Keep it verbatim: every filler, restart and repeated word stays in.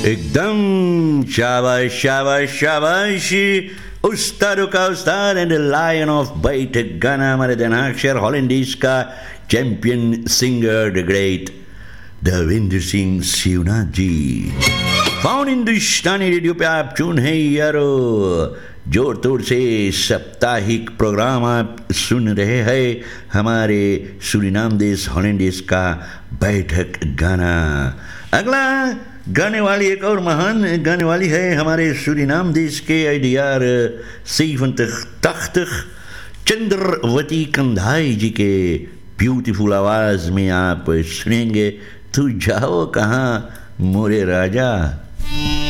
एकदम शाबाश शाबाश शाबाश। उस्तादों का उस्ताद एंड लायन ऑफ बैठक गाना हमारे दिनाक्षर हॉलैंडिस का champion singer the great Devendra Singh Shivnath ji. Found Hindustani radio पे आप चुन है यारो, जोर तोड़ से साप्ताहिक प्रोग्राम आप सुन रहे हैं हमारे सूरीनाम देश हॉलैंडिस का बैठक गाना। अगला गाने वाली एक और महान गाने वाली है हमारे सूरीनाम देश के आईडीआर zeventig tachtig चंद्रवती कंधाई जी के ब्यूटीफुल आवाज में आप सुनेंगे तू जाओ कहाँ मोरे राजा।